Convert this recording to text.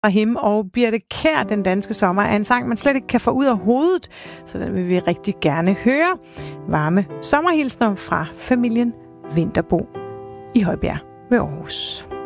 Rahim og Birthe Kjær, Den danske sommer, er en sang, man slet ikke kan få ud af hovedet, så den vil vi rigtig gerne høre. Varme sommerhilsner fra familien Vinterbo i Højbjerg ved Aarhus.